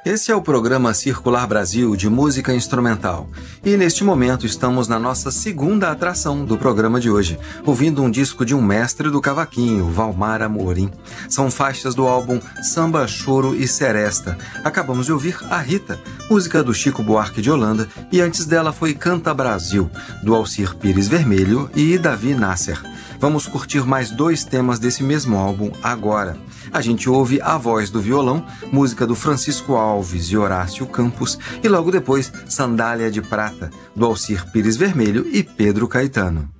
Esse é o programa Circular Brasil de música instrumental. E neste momento estamos na nossa segunda atração do programa de hoje, ouvindo um disco de um mestre do cavaquinho, Valmar Amorim. São faixas do álbum Samba, Choro e Seresta. Acabamos de ouvir A Rita, música do Chico Buarque de Holanda, e antes dela foi Canta Brasil, do Alcir Pires Vermelho e Davi Nasser. Vamos curtir mais dois temas desse mesmo álbum agora. A gente ouve A Voz do Violão, música do Francisco Alves e Horácio Campos, e logo depois Sandália de Prata, do Alcir Pires Vermelho e Pedro Caetano.